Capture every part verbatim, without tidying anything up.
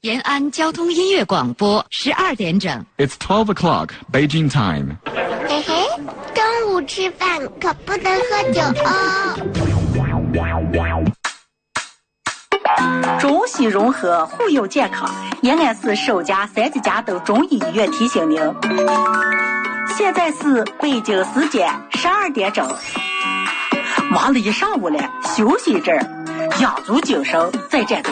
延安交通音乐广播，十二点整。 It's twelve o'clock, Beijing time. 嘿嘿，中午吃饭可不能喝酒哦。 中西融合，护佑健康。延安市首家三级甲等中医医院提醒您，现在是北京时间十二点整。忙了一上午了，休息一阵儿，养足精神再战斗。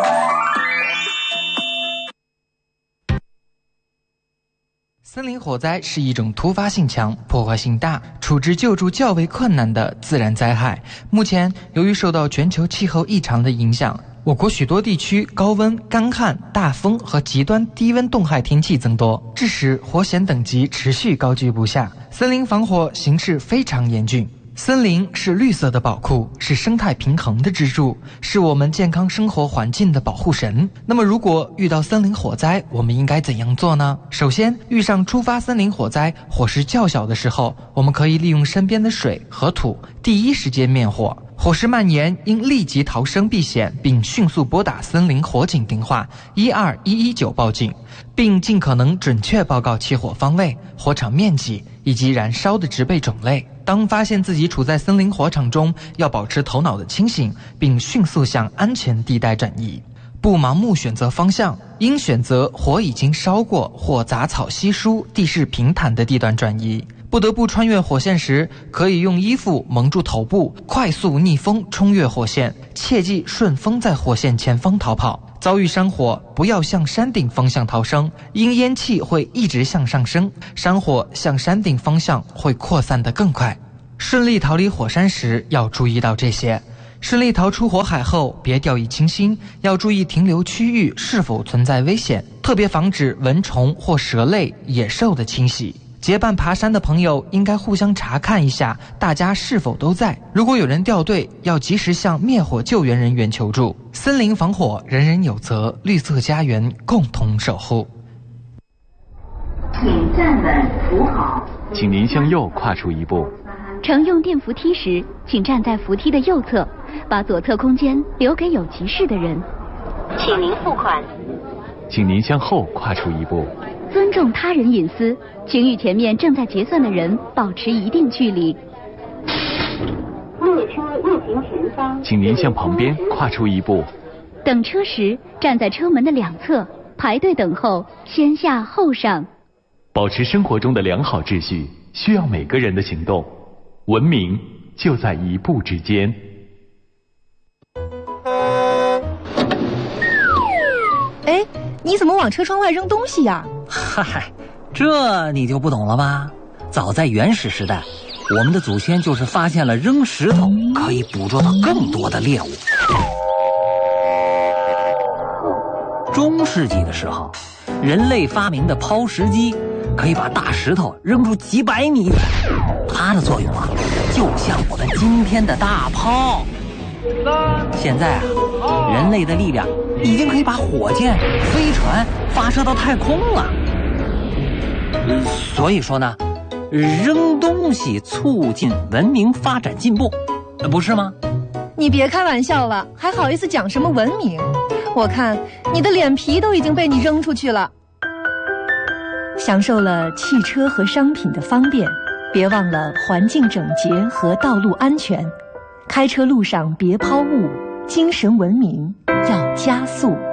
森林火灾是一种突发性强、破坏性大、处置救助较为困难的自然灾害。目前，由于受到全球气候异常的影响，我国许多地区高温、干旱、大风和极端低温冻害天气增多，致使火险等级持续高居不下，森林防火形势非常严峻。森林是绿色的宝库，是生态平衡的支柱，是我们健康生活环境的保护神。那么如果遇到森林火灾，我们应该怎样做呢？首先，遇上突发森林火灾，火势较小的时候，我们可以利用身边的水和土，第一时间灭火。火势蔓延，应立即逃生避险，并迅速拨打森林火警电话一二一一九报警，并尽可能准确报告起火方位、火场面积以及燃烧的植被种类。当发现自己处在森林火场中，要保持头脑的清醒，并迅速向安全地带转移，不盲目选择方向，应选择火已经烧过或杂草稀疏、地势平坦的地段转移。不得不穿越火线时，可以用衣服蒙住头部，快速逆风冲越火线，切忌顺风在火线前方逃跑。遭遇山火，不要向山顶方向逃生，因烟气会一直向上升，山火向山顶方向会扩散得更快。顺利逃离火山时要注意到这些。顺利逃出火海后，别掉以轻心，要注意停留区域是否存在危险，特别防止蚊虫或蛇类、野兽的侵袭。结伴爬山的朋友应该互相查看一下大家是否都在，如果有人掉队，要及时向灭火救援人员求助。森林防火，人人有责，绿色家园共同守护。 请站稳扶好， 请您向右跨出一步。 乘用电扶梯时，请站在扶梯的右侧，把左侧空间留给有急事的人。 请您付款。 请您向后跨出一步。 尊重他人隐私，请与前面正在结算的人保持一定距离。 列车运行前方， 请您向旁边跨出一步。 等车时，站在车门的两侧，排队等候，先下后上。 保持生活中的良好秩序，需要每个人的行动。文明就在一步之间。 哎，你怎么往车窗外扔东西呀？ 嗨，这你就不懂了吧？早在原始时代，我们的祖先就是发现了扔石头可以捕捉到更多的猎物。中世纪的时候，人类发明的抛石机可以把大石头扔出几百米远，它的作用啊，就像我们今天的大炮。现在啊，人类的力量已经可以把火箭、飞船发射到太空了。所以说呢，扔东西促进文明发展进步，不是吗？ 你别开玩笑了，还好意思讲什么文明？我看你的脸皮都已经被你扔出去了。享受了汽车和商品的方便，别忘了环境整洁和道路安全。开车路上别抛物，精神文明要加速。